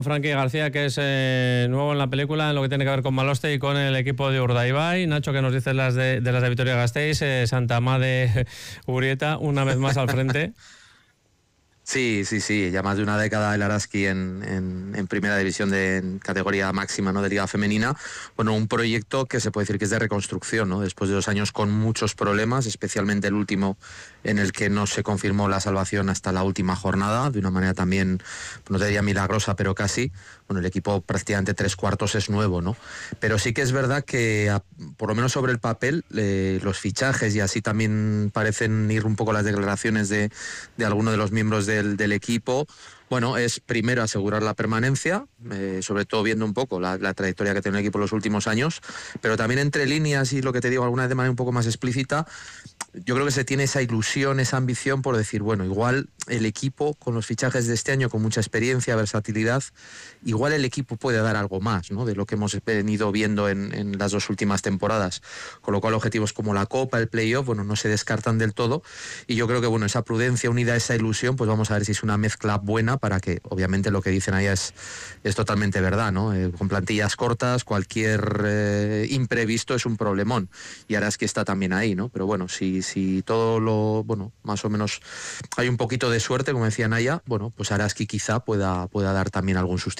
Frankie García, que es nuevo en la película en lo que tiene que ver con Maloste y con el equipo de Urdaibai. Nacho, que nos dices las de Vitoria-Gasteiz, Santa Amade Urieta, una vez más al frente. Sí, ya más de una década el Araski en primera división en categoría máxima, ¿no?, de liga femenina. Bueno, un proyecto que se puede decir que es de reconstrucción, ¿no?, después de 2 años con muchos problemas, especialmente el último en el que no se confirmó la salvación hasta la última jornada, de una manera también, no te diría milagrosa, pero casi. Bueno, el equipo prácticamente 3/4 es nuevo, ¿no? Pero sí que es verdad que, por lo menos sobre el papel, los fichajes, y así también parecen ir un poco las declaraciones de algunos de los miembros del equipo, bueno, es primero asegurar la permanencia, sobre todo viendo un poco la trayectoria que tiene el equipo en los últimos años, pero también entre líneas y lo que te digo alguna vez de manera un poco más explícita, yo creo que se tiene esa ilusión, esa ambición por decir, bueno, igual el equipo con los fichajes de este año, con mucha experiencia, versatilidad, igual el equipo puede dar algo más, ¿no?, de lo que hemos venido viendo en las 2 últimas temporadas, con lo cual objetivos como la Copa, el Playoff, bueno, no se descartan del todo, y yo creo que, bueno, esa prudencia unida a esa ilusión, pues vamos a ver si es una mezcla buena para que, obviamente, lo que dicen ahí es totalmente verdad, ¿no? Con plantillas cortas, cualquier imprevisto es un problemón, y ahora es que está también ahí, ¿no? Pero bueno, si todo lo, bueno, más o menos hay un poquito de suerte, como decía Naya, bueno, pues Araski quizá pueda dar también algún sustituto.